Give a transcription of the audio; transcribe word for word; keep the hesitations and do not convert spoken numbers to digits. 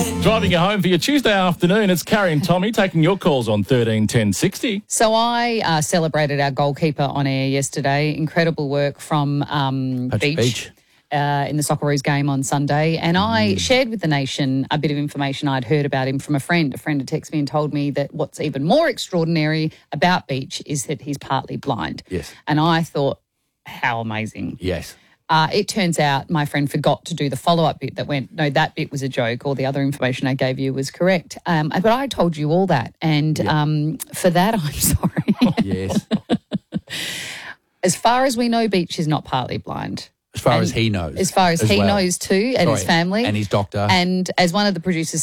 Driving you home for your Tuesday afternoon, it's Carrie and Tommy taking your calls on thirteen ten sixty. So I uh, celebrated our goalkeeper on air yesterday. Incredible work from um, Beach, Beach. Uh, in the Socceroos game on Sunday. And I shared with the nation a bit of information I'd heard about him from a friend. A friend had texted me and told me that what's even more extraordinary about Beach is that he's partly blind. Yes. And I thought, how amazing. Yes. Uh, it turns out my friend forgot to do the follow-up bit that went, no, that bit was a joke, or the other information I gave you was correct. Um, but I told you all that. And Yeah. um, for that, I'm sorry. Yes. As far as we know, Beach is not partly blind. As far And as he knows. As far as, as he well. knows too, and his Sorry, family. and his doctor. And as one of the producers